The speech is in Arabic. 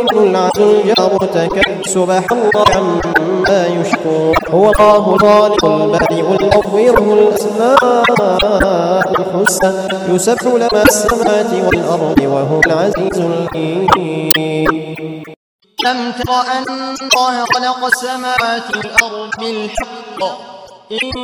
العزيز الجبار سبحان الله عما يشركون هو الله الخالق البارئ المصور له الأسماء الحسنى يسبح له ما في السماوات والأرض وهو العزيز الحكيم. ألم تر أن الله خلق السماوات والأرض بالحق